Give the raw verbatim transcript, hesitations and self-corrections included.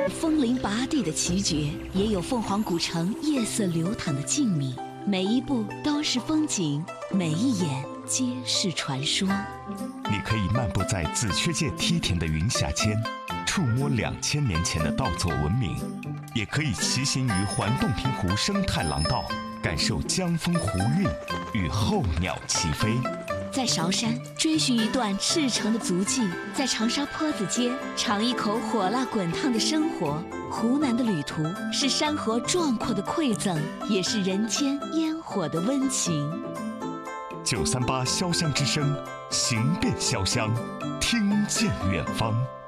风铃拔地的奇绝，也有凤凰古城夜色流淌的静谧。每一步都是风景，每一眼皆是传说。 你可以漫步在紫雀界梯田的云霞间，触摸两千年前的稻作文明；也可以骑行于环洞庭湖生态廊道，感受江风湖韵与候鸟齐飞。 在韶山追寻一段赤诚的足迹，在长沙坡子街尝一口火辣滚烫的生活。湖南的旅途是山河壮阔的馈赠，也是人间烟火的温情。 九三八潇湘之声，行遍潇湘，听见远方。